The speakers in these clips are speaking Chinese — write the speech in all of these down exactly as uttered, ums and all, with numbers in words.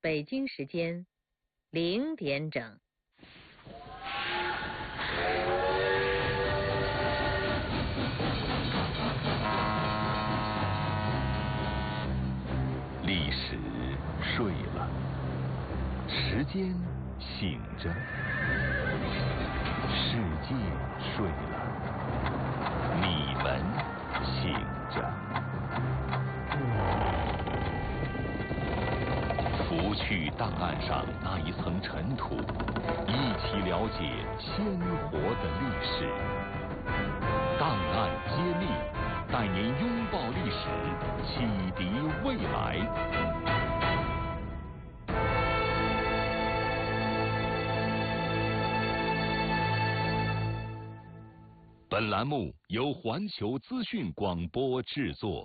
北京时间零点整。 历史睡了，时间醒着，世界睡了，你们醒着。除去档案上那一层尘土，一起了解鲜活的历史。档案揭秘，带您拥抱历史，启迪未来。本栏目由环球资讯广播制作。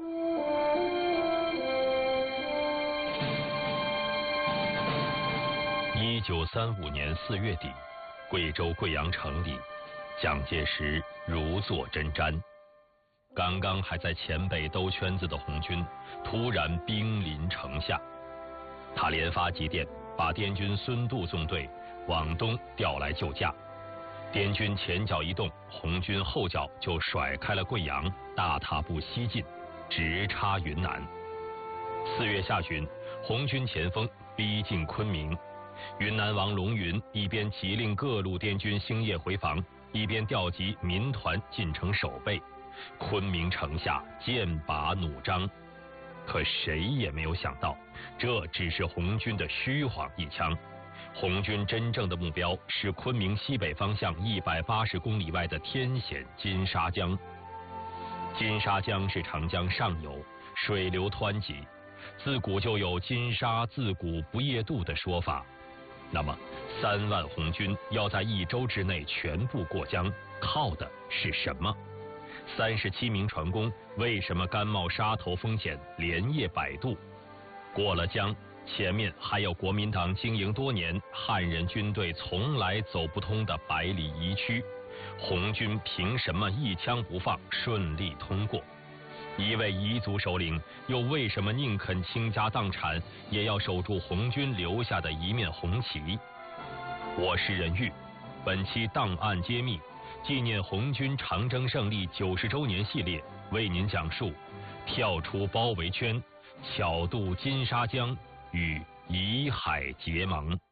一九三五年四月底，贵州贵阳城里，蒋介石如坐针毡。刚刚还在黔北兜圈子的红军，突然兵临城下。他连发急电，把滇军孙渡纵队往东调来救驾。滇军前脚一动，红军后脚就甩开了贵阳，大踏步西进，直插云南。四月下旬，红军前锋逼近昆明。云南王龙云一边急令各路滇军星夜回防，一边调集民团进城守备。昆明城下剑拔弩张，可谁也没有想到，这只是红军的虚晃一枪。红军真正的目标是昆明西北方向一百八十公里外的天险金沙江。金沙江是长江上游，水流湍急，自古就有金沙自古不夜渡的说法。那么三万红军要在一周之内全部过江，靠的是什么？三十七名船工为什么甘冒杀头风险连夜摆渡？过了江，前面还有国民党经营多年、汉人军队从来走不通的百里夷区，红军凭什么一枪不放顺利通过？一位彝族首领又为什么宁肯倾家荡产，也要守住红军留下的一面红旗？我是任玉，本期档案揭秘纪念红军长征胜利九十周年系列，为您讲述跳出包围圈，巧渡金沙江与以海结盟。